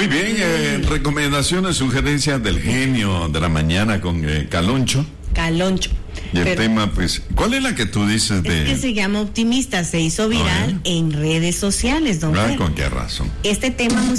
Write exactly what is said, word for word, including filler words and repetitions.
bien, eh, recomendaciones, sugerencias del genio de la mañana con eh, Caloncho. Caloncho. Y el Pero tema, pues, ¿cuál es la que tú dices de...? es que se llama Optimista, se hizo viral en redes sociales, don Ah, Fer. ¿con qué razón? Este tema musical